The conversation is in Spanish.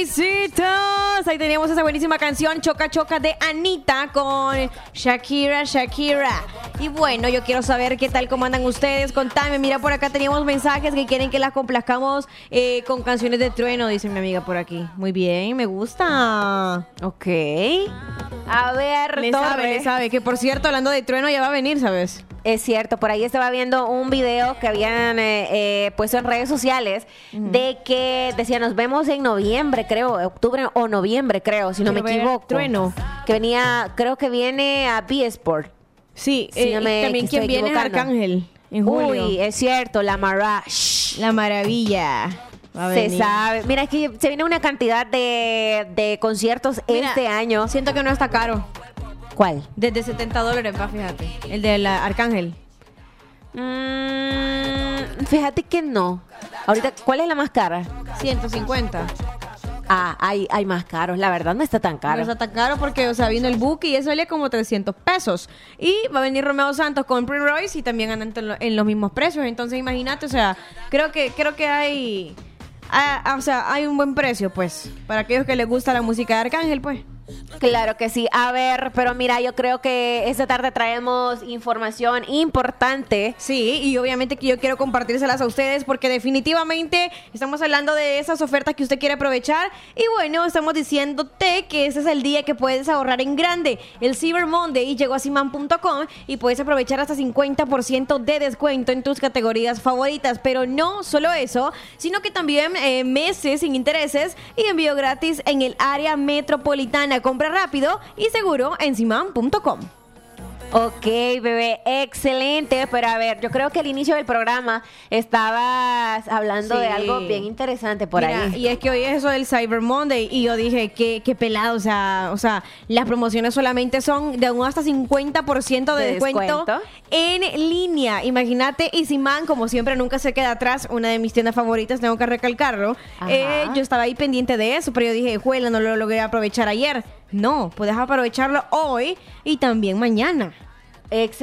bebecitos. Ahí teníamos esa buenísima canción Choca Choca de Anita con Shakira. Y bueno, yo quiero saber qué tal, cómo andan ustedes. Contame, mira, por acá teníamos mensajes que quieren que las complazcamos con canciones de trueno, dice mi amiga por aquí. Muy bien, me gusta. Ok. A ver, Le sabe. Que por cierto, hablando de trueno, ya va a venir, ¿sabes? Es cierto, por ahí estaba viendo un video que habían puesto en redes sociales de que decía, nos vemos en noviembre, creo, octubre o noviembre, creo, si no me equivoco. Trueno. Que venía, creo que viene a B-Sport. Sí, Si no y también quien viene es Arcángel en julio. Uy, es cierto, la Marash. La maravilla. Se sabe. Mira, es que se viene una cantidad de conciertos este año. Siento que no está caro. ¿Cuál? Desde $70, va, fíjate. El de la Arcángel. Fíjate que no. Ahorita, ¿cuál es la más cara? 150. Ah, hay más caros. La verdad no está tan caro. No está tan caro porque, o sea, vino el Buki y eso valía como $300. Y va a venir Romeo Santos con Prince Royce y también andan en los mismos precios. Entonces, imagínate, o sea, creo que hay... o sea, hay un buen precio, pues, para aquellos que les gusta la música de Arcángel, pues. Claro que sí. A ver, pero mira, yo creo que esta tarde traemos información importante. Sí, y obviamente que yo quiero compartírselas a ustedes porque definitivamente estamos hablando de esas ofertas que usted quiere aprovechar. Y bueno, estamos diciéndote que ese es el día que puedes ahorrar en grande. El Cyber Monday llegó a Simán.com y puedes aprovechar hasta 50% de descuento en tus categorías favoritas. Pero no solo eso, sino que también meses sin intereses y envío gratis en el área metropolitana. Compra rápido y seguro en Simán.com. Ok, bebé, excelente. Pero a ver, yo creo que al inicio del programa estabas hablando de algo bien interesante por ahí. Y es que hoy es eso del Cyber Monday y yo dije, qué pelado, o sea, las promociones solamente son de un hasta 50% de descuento en línea. Imagínate, y Simán, como siempre, nunca se queda atrás. Una de mis tiendas favoritas, tengo que recalcarlo. Yo estaba ahí pendiente de eso, pero yo dije, juela, no lo logré aprovechar ayer. No, puedes aprovecharlo hoy y también mañana.